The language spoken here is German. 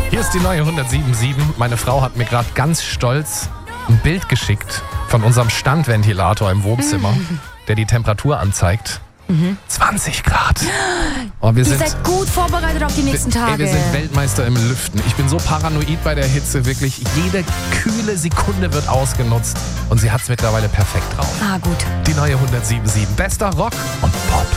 Hier ist die neue 107.7. Meine Frau hat mir gerade ganz stolz ein Bild geschickt von unserem Standventilator im Wohnzimmer, der die Temperatur anzeigt. 20 Grad. Oh, Ihr seid gut vorbereitet auf die nächsten Tage. Wir sind Weltmeister im Lüften. Ich bin so paranoid bei der Hitze, wirklich. Jede kühle Sekunde wird ausgenutzt und sie hat es mittlerweile perfekt drauf. Ah, gut. Die neue 107.7. Bester Rock und Pop.